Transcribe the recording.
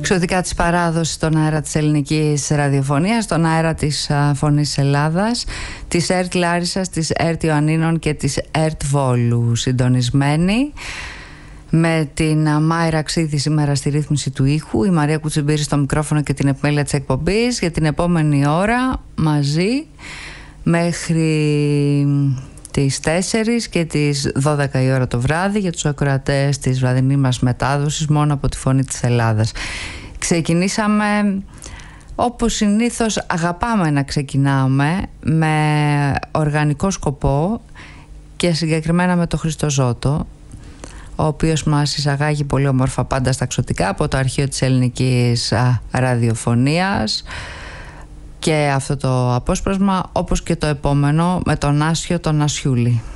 Εξωτικά της παράδοσης στον αέρα της ελληνικής ραδιοφωνίας, στον αέρα της Φωνής Ελλάδας, της ΕΡΤ Λάρισσας, της ΕΡΤ Ιωαννίνων και της ΕΡΤ Βόλου, συντονισμένη με την Μάιρα Ξίδη σήμερα στη ρύθμιση του ήχου, η Μαρία Κουτσιμπήρη στο μικρόφωνο και την επιμέλεια της εκπομπής, για την επόμενη ώρα μαζί μέχρι τις 4 και τις 12 η ώρα το βράδυ για τους ακροατές της βραδινής μας μετάδοσης μόνο από τη Φωνή της Ελλάδας. Ξεκινήσαμε όπως συνήθως αγαπάμε να ξεκινάμε, με οργανικό σκοπό και συγκεκριμένα με τον Χρήστο Ζώτο, ο οποίος μας εισαγάγει πολύ όμορφα πάντα στα εξωτικά από το αρχείο της ελληνικής ραδιοφωνίας, και αυτό το απόσπασμα όπως και το επόμενο με τον Άσιο τον Ασιούλη.